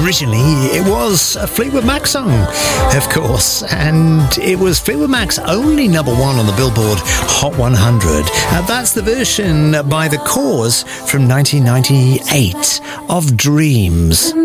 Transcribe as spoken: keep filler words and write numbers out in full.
Originally, it was a Fleetwood Mac song, of course, and it was Fleetwood Mac's only number one on the Billboard Hot one hundred. Uh, that's the version by The Cause from nineteen ninety-eight of Dreams.